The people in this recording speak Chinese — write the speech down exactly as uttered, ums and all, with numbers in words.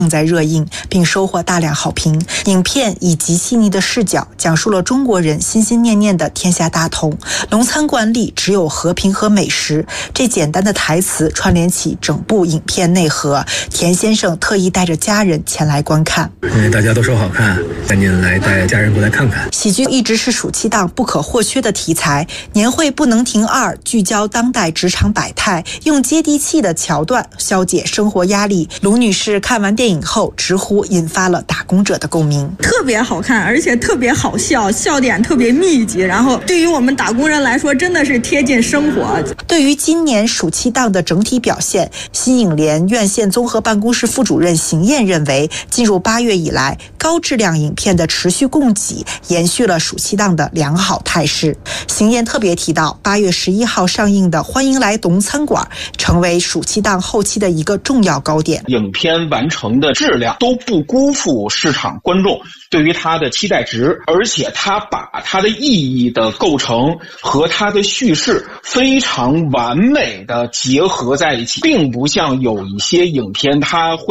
正在热映，并收获大量好评。影片以极细腻的视角讲述了中国人心心念念的天下大同。龙餐馆里只有和平和美食，这简单的台词串联起整部影片内核。田先生特意带着家人前来观看， 因为大家都说好看，赶紧来带家人过来看看。 喜剧一直是暑期档不可或缺的题材，年会不能停二聚焦当代职场百态，用接地气的桥段消解生活压力。卢女士看完电影后直呼引发了打工者的共鸣， 特别好看，而且特别好笑，笑点特别密集，然后对于我们打工人来说真的是贴近生活。 对于今年暑期档的整体表现，新影联院线综合办公室副主任邢燕认为，进入八月以来，高质量影片的持续供给延续了暑期档的良好态势。邢燕特别提到，八月十一号上映的《欢迎来龙餐馆》成为暑期档后期的一个重要高点。 影片完成的质量都不辜负市场观众对于它的期待值，而且它把它的意义的构成和它的叙事非常完美的结合在一起，并不像有一些影片它会